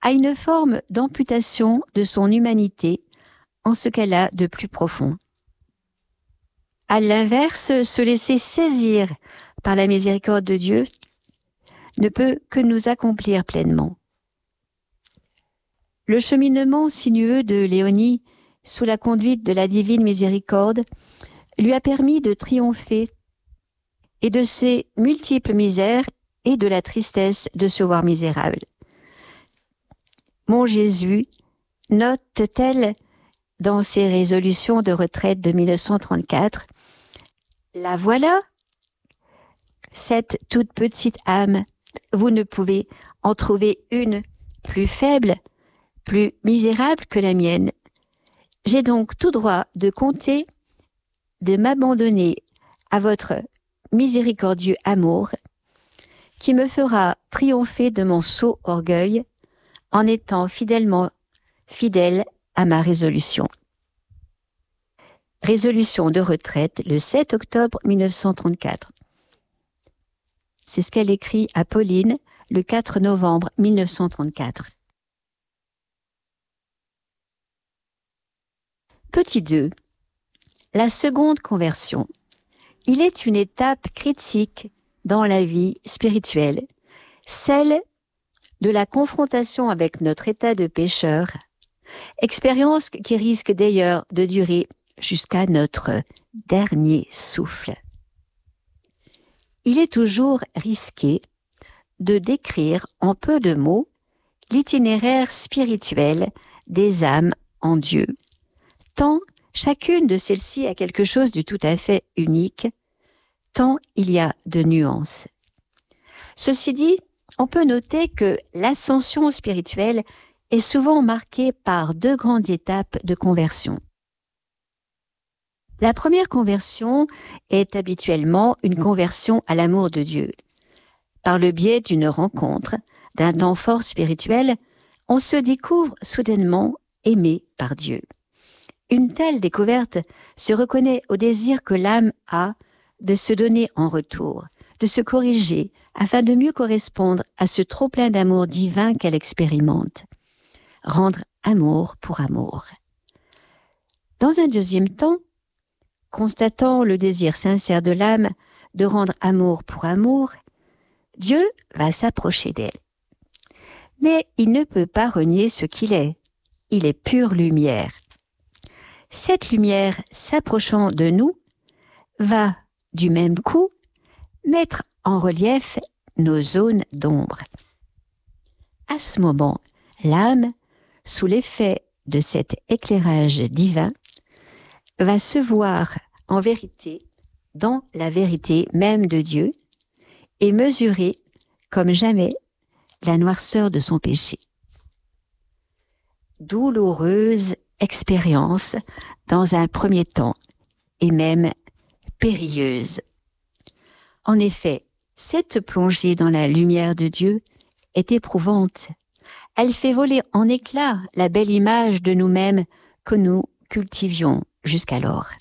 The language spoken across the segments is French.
a une forme d'amputation de son humanité en ce qu'elle a de plus profond. À l'inverse, se laisser saisir par la miséricorde de Dieu ne peut que nous accomplir pleinement. Le cheminement sinueux de Léonie, sous la conduite de la divine miséricorde, lui a permis de triompher et de ses multiples misères et de la tristesse de se voir misérable. Mon Jésus, note-t-elle dans ses résolutions de retraite de 1934, « La voilà, cette toute petite âme, vous ne pouvez en trouver une plus faible, plus misérable que la mienne. J'ai donc tout droit de compter, de m'abandonner à votre miséricordieux amour, qui me fera triompher de mon sot orgueil en étant fidèle à ma résolution. » Résolution de retraite le 7 octobre 1934. C'est ce qu'elle écrit à Pauline le 4 novembre 1934. Petit 2. La seconde conversion. Il est une étape critique dans la vie spirituelle, celle de la confrontation avec notre état de pécheur, expérience qui risque d'ailleurs de durer jusqu'à notre dernier souffle. Il est toujours risqué de décrire en peu de mots l'itinéraire spirituel des âmes en Dieu, tant chacune de celles-ci a quelque chose de tout à fait unique, tant il y a de nuances. Ceci dit, on peut noter que l'ascension spirituelle est souvent marquée par deux grandes étapes de conversion. La première conversion est habituellement une conversion à l'amour de Dieu. Par le biais d'une rencontre, d'un temps fort spirituel, on se découvre soudainement aimé par Dieu. Une telle découverte se reconnaît au désir que l'âme a de se donner en retour, de se corriger afin de mieux correspondre à ce trop-plein d'amour divin qu'elle expérimente. Rendre amour pour amour. Dans un deuxième temps, constatant le désir sincère de l'âme de rendre amour pour amour, Dieu va s'approcher d'elle. Mais il ne peut pas renier ce qu'il est. Il est pure lumière. Cette lumière s'approchant de nous va, du même coup, mettre en relief nos zones d'ombre. À ce moment, l'âme, sous l'effet de cet éclairage divin, va se voir en vérité, dans la vérité même de Dieu, et mesurer comme jamais la noirceur de son péché. Douloureuse expérience dans un premier temps, et même périlleuse. En effet, cette plongée dans la lumière de Dieu est éprouvante. Elle fait voler en éclats la belle image de nous-mêmes que nous cultivions jusqu'alors.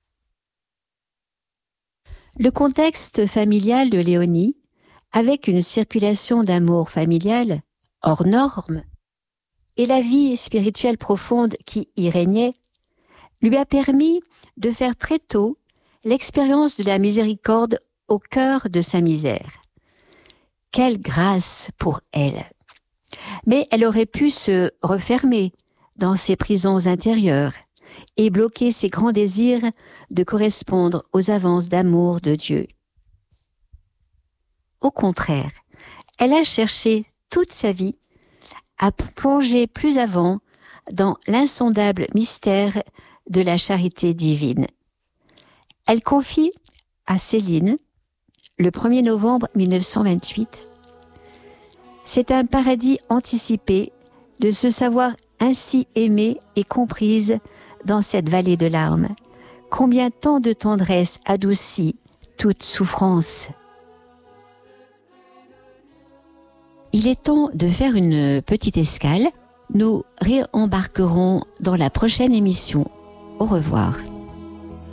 Le contexte familial de Léonie, avec une circulation d'amour familial hors norme, et la vie spirituelle profonde qui y régnait, lui a permis de faire très tôt l'expérience de la miséricorde au cœur de sa misère. Quelle grâce pour elle! Mais elle aurait pu se refermer dans ses prisons intérieures et bloquer ses grands désirs de correspondre aux avances d'amour de Dieu. Au contraire, elle a cherché toute sa vie à plonger plus avant dans l'insondable mystère de la charité divine. Elle confie à Céline, le 1er novembre 1928, « C'est un paradis anticipé de se savoir ainsi aimée et comprise dans cette vallée de larmes. Combien tant de tendresse adoucit toute souffrance. » Il est temps de faire une petite escale. Nous réembarquerons dans la prochaine émission. Au revoir.